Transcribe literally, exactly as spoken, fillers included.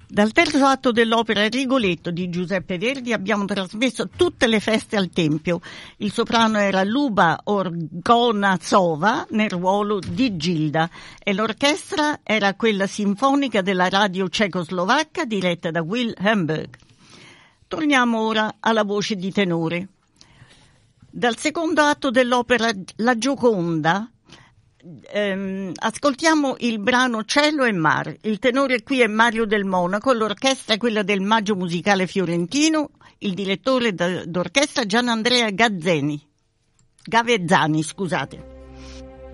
Dal terzo atto dell'opera Rigoletto di Giuseppe Verdi abbiamo trasmesso Tutte le feste al Tempio. Il soprano era Luba Orgonazova nel ruolo di Gilda e l'orchestra era quella sinfonica della radio cecoslovacca diretta da Will Hamburg. Torniamo ora alla voce di tenore. Dal secondo atto dell'opera La Gioconda Ehm, ascoltiamo il brano Cielo e Mar. Il tenore qui è Mario Del Monaco, l'orchestra è quella del Maggio Musicale Fiorentino, il direttore d'orchestra Gianandrea Gazzeni Gavezzani, scusate.